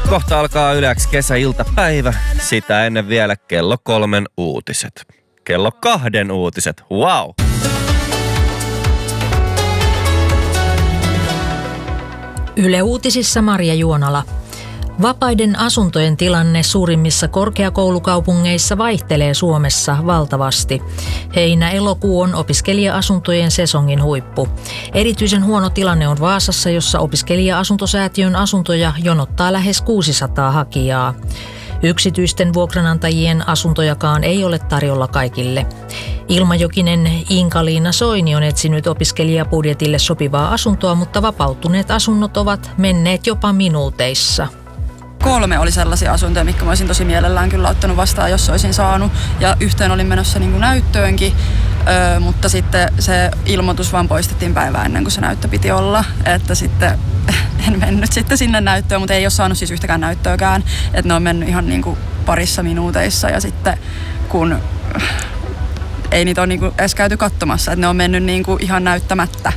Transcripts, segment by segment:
Kohta alkaa Yleäks kesäiltapäivä, sitä ennen vielä kello 3 uutiset. Kello 2 uutiset, wow! Yle Uutisissa Marja Juonala. Vapaiden asuntojen tilanne suurimmissa korkeakoulukaupungeissa vaihtelee Suomessa valtavasti. Heinä-elokuu on opiskelija-asuntojen sesongin huippu. Erityisen huono tilanne on Vaasassa, jossa opiskelija-asuntosäätiön asuntoja jonottaa lähes 600 hakijaa. Yksityisten vuokranantajien asuntojakaan ei ole tarjolla kaikille. Ilmajokinen Inka-Liina Soini on etsinyt opiskelijabudjetille sopivaa asuntoa, mutta vapautuneet asunnot ovat menneet jopa minuuteissa. 3 oli sellaisia asuntoja, mitkä mä olisin tosi mielellään kyllä ottanut vastaan, jos olisin saanut. Ja yhteen olin menossa niin kuin näyttöönkin, mutta sitten se ilmoitus vaan poistettiin päivää ennen kuin se näyttö piti olla. Että sitten en mennyt sitten sinne näyttöön, mutta ei ole saanut siis yhtäkään näyttöäkään. Että ne on mennyt ihan niin kuin parissa minuuteissa ja sitten kun ei niitä ole niin kuin edes käyty katsomassa, että ne on mennyt niin kuin ihan näyttämättä.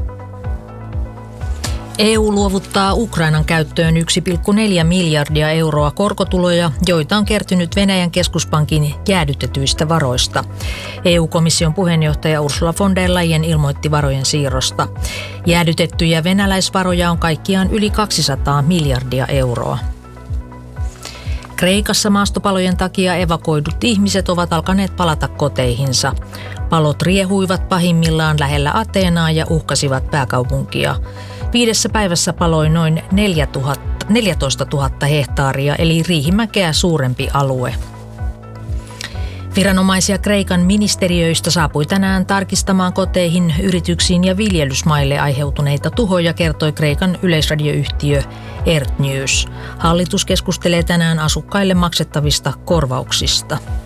EU luovuttaa Ukrainan käyttöön 1,4 miljardia euroa korkotuloja, joita on kertynyt Venäjän keskuspankin jäädytetyistä varoista. EU-komission puheenjohtaja Ursula von der Leyen ilmoitti varojen siirrosta. Jäädytettyjä venäläisvaroja on kaikkiaan yli 200 miljardia euroa. Kreikassa maastopalojen takia evakuoidut ihmiset ovat alkaneet palata koteihinsa. Palot riehuivat pahimmillaan lähellä Ateenaa ja uhkasivat pääkaupunkia. 5 päivässä paloi noin 14 000 hehtaaria, eli Riihimäkeä suurempi alue. Viranomaisia Kreikan ministeriöistä saapui tänään tarkistamaan koteihin, yrityksiin ja viljelysmaille aiheutuneita tuhoja, kertoi Kreikan yleisradioyhtiö Earth News. Hallitus keskustelee tänään asukkaille maksettavista korvauksista.